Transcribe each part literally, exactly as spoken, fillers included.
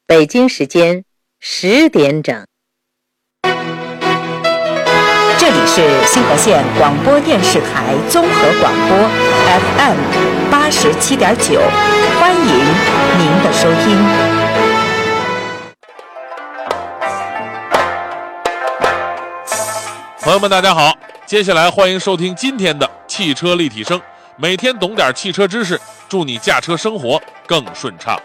北京时间十点整。 这里是新河县广播电视台综合广播 F M 八十七点九，欢迎您的收听。 朋友们大家好，接下来欢迎收听今天的汽车立体声，每天懂点汽车知识，祝你驾车生活更顺畅。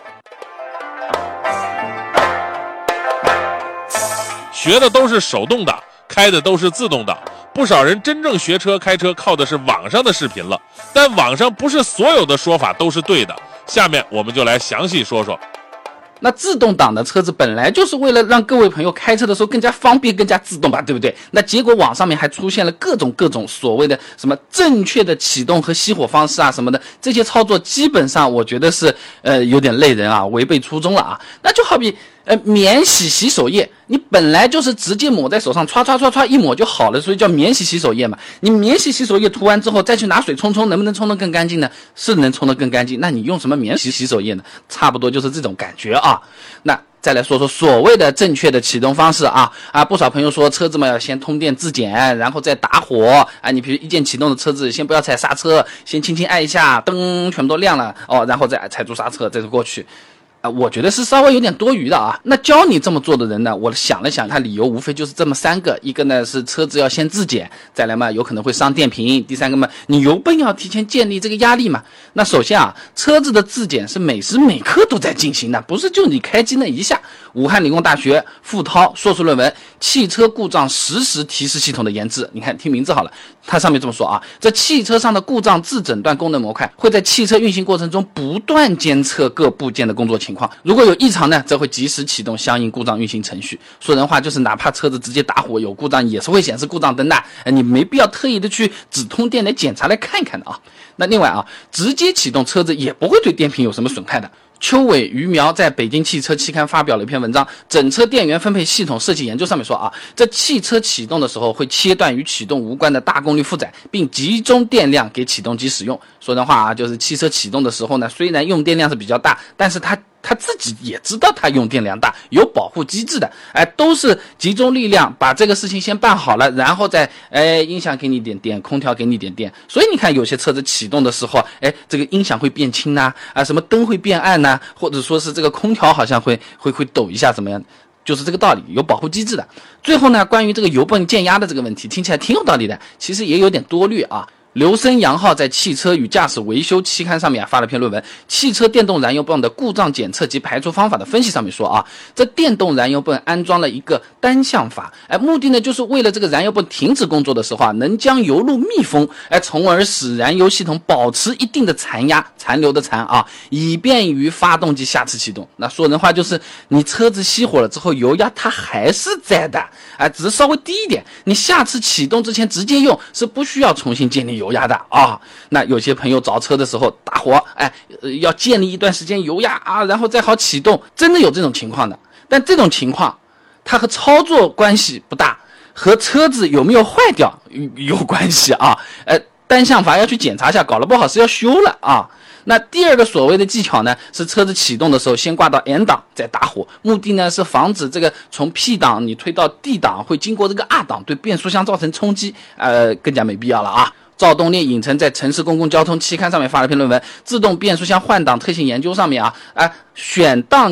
学的都是手动挡，开的都是自动挡，不少人真正学车开车靠的是网上的视频了，但网上不是所有的说法都是对的，下面我们就来详细说说。 那自动挡的车子本来就是为了让各位朋友开车的时候更加方便更加自动吧，对不对？那结果网上面还出现了各种各种所谓的什么正确的启动和熄火方式啊什么的，这些操作基本上我觉得是呃有点累人啊，违背初衷了啊。那就好比呃免洗洗手液，你本来就是直接抹在手上唰唰唰唰一抹就好了，所以叫免洗洗手液嘛。你免洗洗手液涂完之后再去拿水冲冲，能不能冲得更干净呢？是能冲得更干净，那你用什么免洗洗手液呢？差不多就是这种感觉啊。那再来说说所谓的正确的启动方式啊啊！不少朋友说车子嘛要先通电自检，然后再打火啊。你比如一键启动的车子，先不要踩刹车，先轻轻按一下，灯全部都亮了哦，然后再踩住刹车，再过去。啊，我觉得是稍微有点多余的啊。那教你这么做的人呢，我想了想，他理由无非就是这么三个：一个呢是车子要先自检，再来嘛有可能会伤电瓶；第三个嘛，你油泵要提前建立这个压力嘛。那首先啊，车子的自检是每时每刻都在进行的，不是就你开机那一下。武汉理工大学傅涛硕士论文《汽车故障实时提示系统的研制》，你看听名字好了，它上面这么说啊，这汽车上的故障自诊断功能模块会在汽车运行过程中不断监测各部件的工作情况，如果有异常呢，则会及时启动相应故障运行程序。说人话就是，哪怕车子直接打火有故障，也是会显示故障灯的，你没必要特意的去只通电来检查来看一看的啊。那另外啊，直接启动车子也不会对电瓶有什么损害的。邱伟、于苗在北京汽车期刊发表了一篇文章《整车电源分配系统设计研究》，上面说啊，这汽车启动的时候会切断与启动无关的大功率负载，并集中电量给启动机使用。说人话啊，就是汽车启动的时候呢，虽然用电量是比较大，但是它他自己也知道他用电量大，有保护机制的，哎，都是集中力量把这个事情先办好了，然后再哎音响给你点电，空调给你点电。所以你看有些车子启动的时候，哎，这个音响会变轻呐、啊，啊，什么灯会变暗呐、啊，或者说是这个空调好像会会会抖一下怎么样？就是这个道理，有保护机制的。最后呢，关于这个油泵减压的这个问题，听起来挺有道理的，其实也有点多虑啊。刘森、杨浩在《汽车与驾驶维修》期刊上面、啊、发了篇论文《汽车电动燃油泵的故障检测及排除方法的分析》，上面说啊，这电动燃油泵安装了一个单向阀，哎，目的呢就是为了这个燃油泵停止工作的时候啊，能将油路密封，哎，从而使燃油系统保持一定的残压，残留的残啊，以便于发动机下次启动。那说人话就是，你车子熄火了之后，油压它还是在的，哎，只是稍微低一点。你下次启动之前直接用是不需要重新建立油压的啊。那有些朋友找车的时候打火，哎、呃，要建立一段时间油压啊，然后再好启动，真的有这种情况的。但这种情况它和操作关系不大，和车子有没有坏掉有关系啊。呃，单向阀要去检查一下，搞得不好是要修了啊。那第二个所谓的技巧呢，是车子启动的时候先挂到 N 档再打火，目的呢是防止这个从 P 档你推到 D 档会经过这个 R 档，对变速箱造成冲击，呃，更加没必要了啊。赵东烈、尹成在《城市公共交通》期刊上面发了篇论文《自动变速箱换挡特性研究》上面啊，啊、呃，选档